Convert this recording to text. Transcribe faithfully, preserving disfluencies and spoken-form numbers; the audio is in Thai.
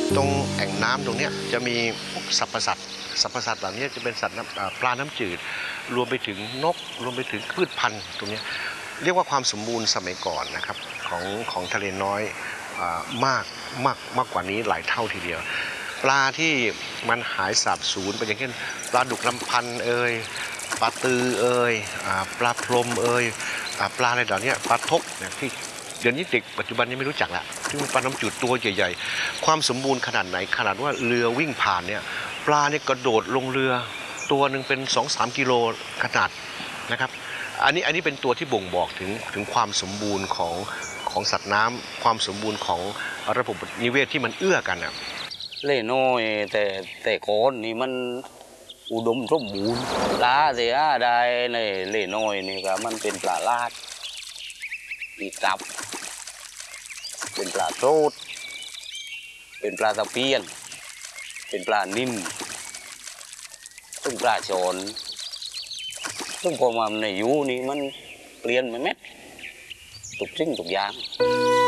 ตรงแอ่งน้ำตรงนี้จะมีสรรพสัตว์สรรพสัตว์เหล่านี้จะเป็นสัตว์ปลาน้ำจืดรวมไปถึงนกรวมไปถึงพืชพันธุ์ตรงนี้เรียกว่าความสมบูรณ์สมัยก่อนนะครับของของทะเลน้อยมากมากมากกว่านี้หลายเท่าทีเดียวปลาที่มันหายสาบสูญไปอย่างเช่นปลาดุกลำพันธ์เอ่ยปลาตือเอ่ยปลาพรมเอ่ยปลาอะไรเหล่านี้ปลาทกเนี่ยที่เดี๋ยวนี้เด็กปัจจุบันนี้ไม่รู้จักละที่มันปลาน้ำจืดตัวใหญ่ๆความสมบูรณ์ขนาดไหนขนาดว่าเรือวิ่งผ่านเนี่ยปลาเนี่ยกระโดดลงเรือตัวหนึ่งเป็น สองถึงสาม กิโลขนาดนะครับอันนี้อันนี้เป็นตัวที่บ่งบอกถึงถึงความสมบูรณ์ของของสัตว์น้ำความสมบูรณ์ของระบบนิเวศที่มันเอื้อกันอ่ะเล่น้อยแต่แต่ก่อนนี่มันอุดมสมบูรณ์ปลาเสียได้ในเล่น้อยนี่ก็มันเป็นปลาลาดมีกลับเป็นปลาโตดเป็นปลาตะเพียนเป็นปลานิ่มซึ่งปลาชอนซึ่งพอมาในยูนี่มันเปลี่ยนไปไหมทุกสิ่งทุกอย่าง